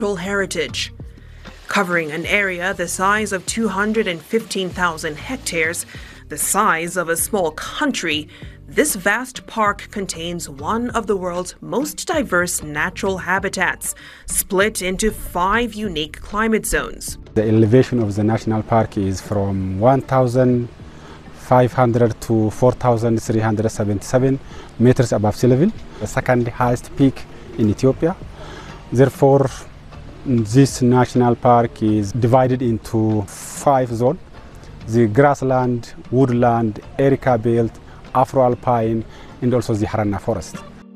heritage. Covering an area the size of 215,000 hectares, the size of a small country, this vast park contains one of the world's most diverse natural habitats, split into 5 unique climate zones. The elevation of the national park is from 1,500 to 4,377 meters above sea level, the second highest peak in Ethiopia. Therefore, this national park is divided into 5 zones: the grassland, woodland, Erica belt, Afro-alpine, and also the Harana forest.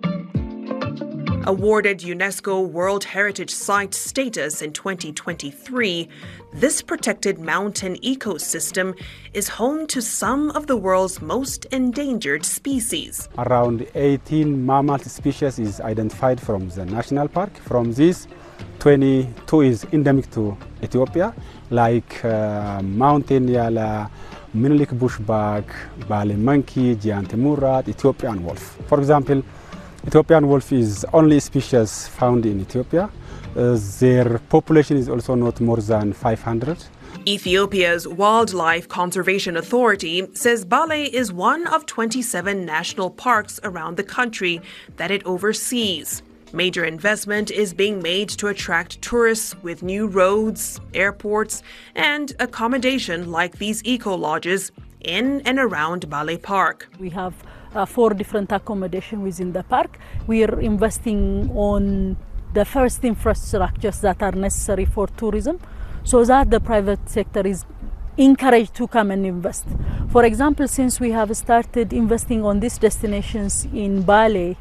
Awarded UNESCO World Heritage Site status in 2023, this protected mountain ecosystem is home to some of the world's most endangered species. Around 18 mammal species is identified from the national park. From these, 22 is endemic to Ethiopia, like mountain yala, Menelik bushback, Bali monkey, giant murad, Ethiopian wolf. For example, Ethiopian wolf is only species found in Ethiopia. Their population is also not more than 500. Ethiopia's Wildlife Conservation Authority says Bale is one of 27 national parks around the country that it oversees. Major investment is being made to attract tourists with new roads, airports, and accommodation like these eco-lodges in and around Bale Park. We have 4 different accommodation within the park. We are investing on the first infrastructures that are necessary for tourism, so that the private sector is encouraged to come and invest. For example, since we have started investing on these destinations in Bale,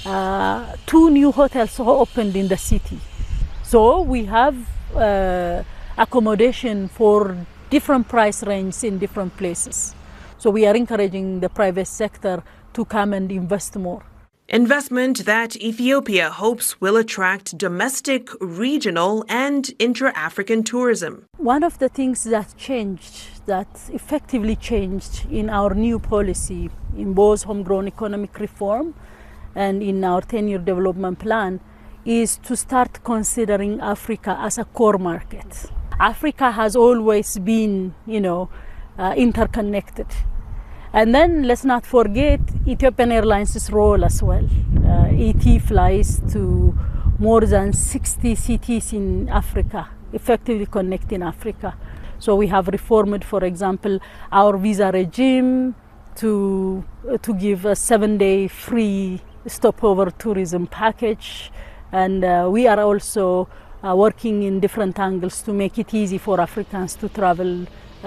2 new hotels opened in the city. So we have accommodation for different price range in different places. So we are encouraging the private sector to come and invest more. Investment that Ethiopia hopes will attract domestic, regional, and intra-African tourism. One of the things that effectively changed in our new policy, in both homegrown economic reform and in our 10-year development plan, is to start considering Africa as a core market. Africa has always been, interconnected. And then let's not forget Ethiopian Airlines' role as well. ET flies to more than 60 cities in Africa, effectively connecting Africa. So we have reformed, for example, our visa regime to give a 7-day free stopover tourism package. And we are also working in different angles to make it easy for Africans to travel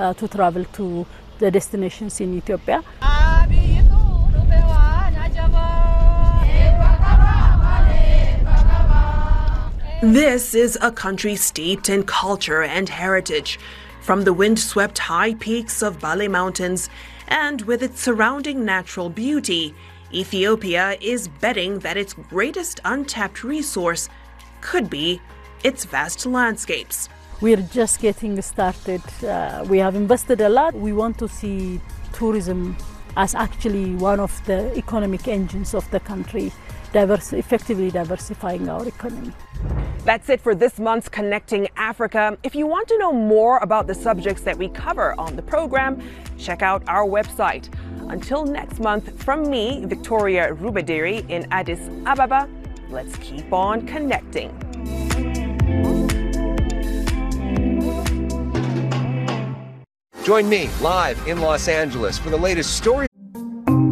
to the destinations in Ethiopia. This is a country steeped in culture and heritage. From the wind-swept high peaks of Bale Mountains and with its surrounding natural beauty, Ethiopia is betting that its greatest untapped resource could be its vast landscapes. We're just getting started. We have invested a lot. We want to see tourism as actually one of the economic engines of the country, effectively diversifying our economy. That's it for this month's Connecting Africa. If you want to know more about the subjects that we cover on the program, check out our website. Until next month, from me, Victoria Rubadiri in Addis Ababa, let's keep on connecting. Join me live in Los Angeles for the latest story